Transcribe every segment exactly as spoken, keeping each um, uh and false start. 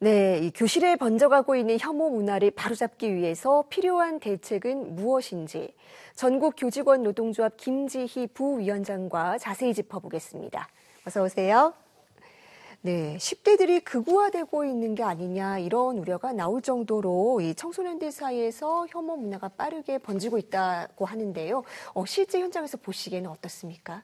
네, 이 교실에 번져가고 있는 혐오 문화를 바로잡기 위해서 필요한 대책은 무엇인지 전국 교직원 노동조합 김지희 부위원장과 자세히 짚어보겠습니다. 어서 오세요. 네, 십 대들이 극우화되고 있는 게 아니냐 이런 우려가 나올 정도로 이 청소년들 사이에서 혐오 문화가 빠르게 번지고 있다고 하는데요. 어, 실제 현장에서 보시기에는 어떻습니까?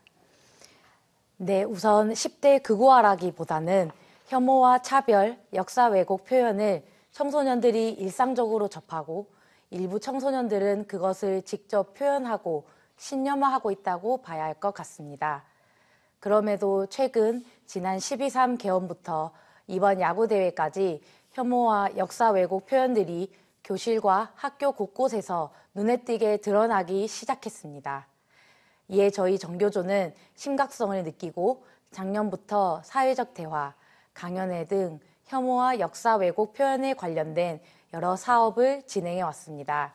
네, 우선 십 대 극우화라기보다는 혐오와 차별, 역사 왜곡 표현을 청소년들이 일상적으로 접하고 일부 청소년들은 그것을 직접 표현하고 신념화하고 있다고 봐야 할 것 같습니다. 그럼에도 최근 지난 십이 삼 개원부터 이번 야구대회까지 혐오와 역사 왜곡 표현들이 교실과 학교 곳곳에서 눈에 띄게 드러나기 시작했습니다. 이에 저희 정교조는 심각성을 느끼고 작년부터 사회적 대화, 강연회 등 혐오와 역사 왜곡 표현에 관련된 여러 사업을 진행해 왔습니다.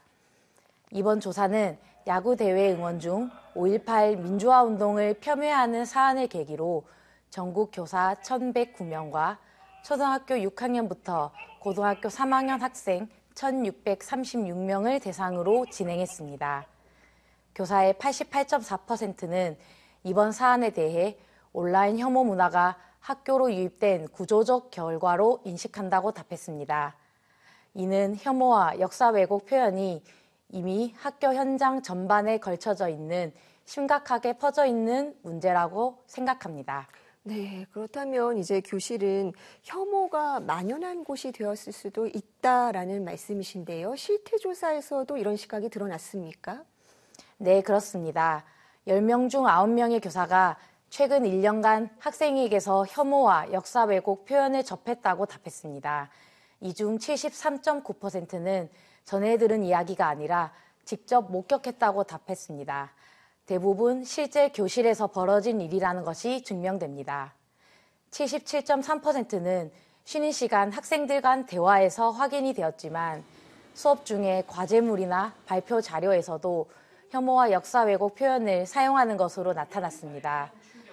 이번 조사는 야구대회 응원 중 오일팔 민주화 운동을 폄훼하는 사안을 계기로 전국 교사 천백구 명과 초등학교 육 학년부터 고등학교 삼 학년 학생 천육백삼십육 명을 대상으로 진행했습니다. 교사의 팔십팔 점 사 퍼센트는 이번 사안에 대해 온라인 혐오 문화가 학교로 유입된 구조적 결과로 인식한다고 답했습니다. 이는 혐오와 역사 왜곡 표현이 이미 학교 현장 전반에 걸쳐져 있는 심각하게 퍼져 있는 문제라고 생각합니다. 네, 그렇다면 이제 교실은 혐오가 만연한 곳이 되었을 수도 있다라는 말씀이신데요. 실태 조사에서도 이런 시각이 드러났습니까? 네, 그렇습니다. 열 명 중 아홉 명의 교사가 최근 일 년간 학생에게서 혐오와 역사 왜곡 표현을 접했다고 답했습니다. 이 중 칠십삼 점 구 퍼센트는 전해 들은 이야기가 아니라 직접 목격했다고 답했습니다. 대부분 실제 교실에서 벌어진 일이라는 것이 증명됩니다. 칠십칠 점 삼 퍼센트는 쉬는 시간 학생들 간 대화에서 확인이 되었지만 수업 중에 과제물이나 발표 자료에서도 혐오와 역사 왜곡 표현을 사용하는 것으로 나타났습니다.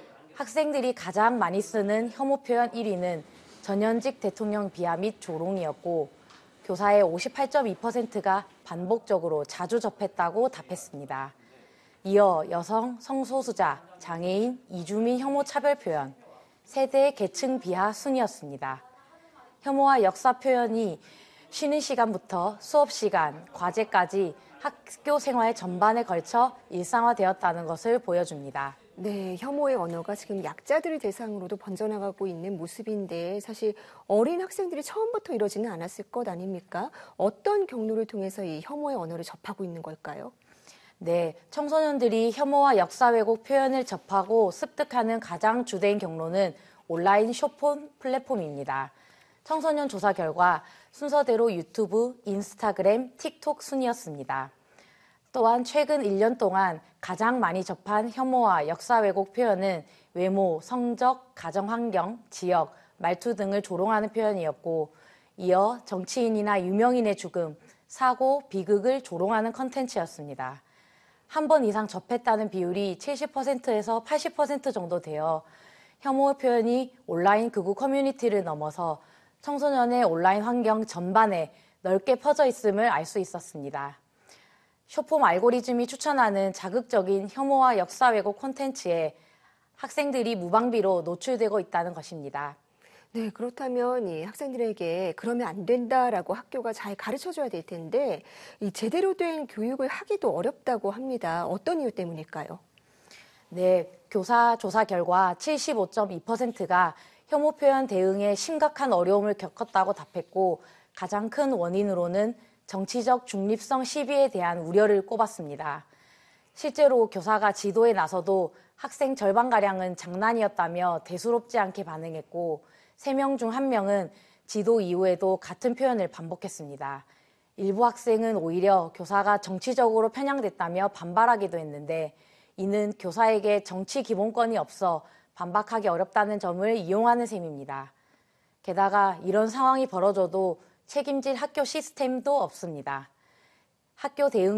학생들이 가장 많이 쓰는 혐오 표현 일 위는 전현직 대통령 비하 및 조롱이었고 교사의 오십팔 점 이 퍼센트가 반복적으로 자주 접했다고 답했습니다. 이어 여성, 성소수자, 장애인, 이주민 혐오 차별 표현, 세대 계층 비하 순이었습니다. 혐오와 역사 표현이 쉬는 시간부터 수업 시간, 과제까지 학교 생활 전반에 걸쳐 일상화되었다는 것을 보여줍니다. 네, 혐오의 언어가 지금 약자들을 대상으로도 번져나가고 있는 모습인데 사실 어린 학생들이 처음부터 이러지는 않았을 것 아닙니까? 어떤 경로를 통해서 이 혐오의 언어를 접하고 있는 걸까요? 네, 청소년들이 혐오와 역사 왜곡 표현을 접하고 습득하는 가장 주된 경로는 온라인 쇼폰 플랫폼입니다. 청소년 조사 결과 순서대로 유튜브, 인스타그램, 틱톡 순이었습니다. 또한 최근 일 년 동안 가장 많이 접한 혐오와 역사 왜곡 표현은 외모, 성적, 가정환경, 지역, 말투 등을 조롱하는 표현이었고 이어 정치인이나 유명인의 죽음, 사고, 비극을 조롱하는 컨텐츠였습니다. 한 번 이상 접했다는 비율이 칠십 퍼센트에서 팔십 퍼센트 정도 되어 혐오 표현이 온라인 극우 커뮤니티를 넘어서 청소년의 온라인 환경 전반에 넓게 퍼져 있음을 알 수 있었습니다. 쇼폼 알고리즘이 추천하는 자극적인 혐오와 역사 왜곡 콘텐츠에 학생들이 무방비로 노출되고 있다는 것입니다. 네, 그렇다면 이 학생들에게 그러면 안 된다라고 학교가 잘 가르쳐줘야 될 텐데 이 제대로 된 교육을 하기도 어렵다고 합니다. 어떤 이유 때문일까요? 네, 교사 조사 결과 칠십오 점 이 퍼센트가 혐오 표현 대응에 심각한 어려움을 겪었다고 답했고 가장 큰 원인으로는 정치적 중립성 시비에 대한 우려를 꼽았습니다. 실제로 교사가 지도에 나서도 학생 절반가량은 장난이었다며 대수롭지 않게 반응했고 세 명 중 한 명은 지도 이후에도 같은 표현을 반복했습니다. 일부 학생은 오히려 교사가 정치적으로 편향됐다며 반발하기도 했는데 이는 교사에게 정치 기본권이 없어 반박하기 어렵다는 점을 이용하는 셈입니다. 게다가 이런 상황이 벌어져도 책임질 학교 시스템도 없습니다. 학교 대응